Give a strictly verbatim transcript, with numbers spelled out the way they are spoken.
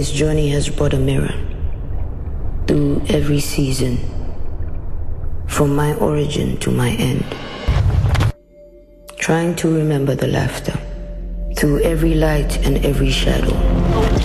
this journey has brought a mirror through every season, from my origin to my end. Trying to remember the laughter through every light and every shadow.